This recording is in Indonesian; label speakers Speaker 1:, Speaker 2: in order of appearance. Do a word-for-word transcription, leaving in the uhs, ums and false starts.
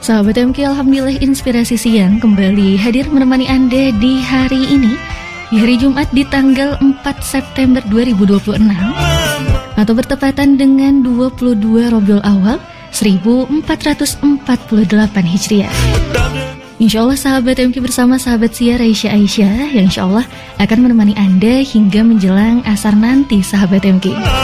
Speaker 1: Sahabat M K, Alhamdulillah Inspirasi Siang kembali hadir menemani Anda di hari ini, di hari Jumat di tanggal empat September dua ribu dua puluh enam, atau bertepatan dengan dua puluh dua Rabiul Awal seribu empat ratus empat puluh delapan Hijriah. Insya Allah sahabat M K bersama sahabat Sia Raisya Aisyah yang insya Allah akan menemani Anda hingga menjelang asar nanti sahabat M K.